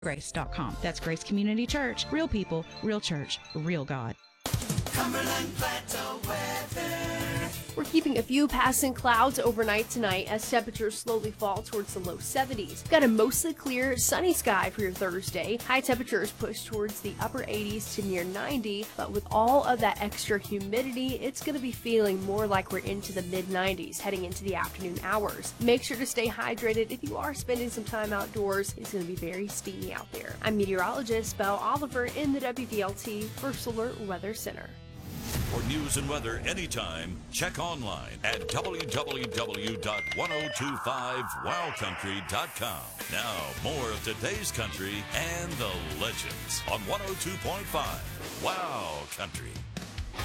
grace.com. That's Grace Community Church. Real people, real church, real God. Cumberland Plateau weather. We're keeping a few passing clouds overnight tonight as temperatures slowly fall towards the low 70s. Got a mostly clear, sunny sky for your Thursday. High temperatures push towards the upper 80s to near 90, but with all of that extra humidity, it's going to be feeling more like we're into the mid-90s heading into the afternoon hours. Make sure to stay hydrated if you are spending some time outdoors. It's going to be very steamy out there. I'm meteorologist Belle Oliver in the WVLT First Alert Weather Center. For news and weather anytime, check online at www.1025wowcountry.com. Now, more of today's country and the legends on 102.5 Wow Country.